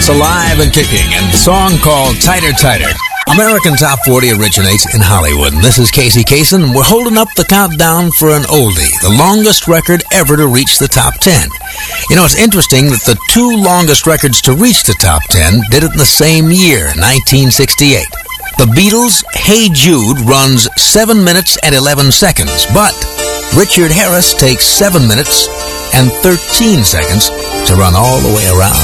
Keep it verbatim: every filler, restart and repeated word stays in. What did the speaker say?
alive and kicking, and the song called Tighter Tighter. American Top forty originates in Hollywood, and this is Casey Kasem. We're holding up the countdown for an oldie, the longest record ever to reach the top ten. You know, it's interesting that the two longest records to reach the top ten did it in the same year, nineteen sixty-eight. The Beatles' Hey Jude runs seven minutes and eleven seconds, but Richard Harris takes seven minutes and thirteen seconds to run all the way around.